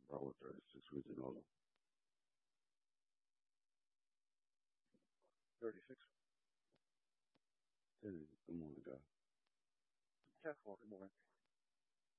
Power 36 original. 36. Good morning, guy. Yeah, well, good morning.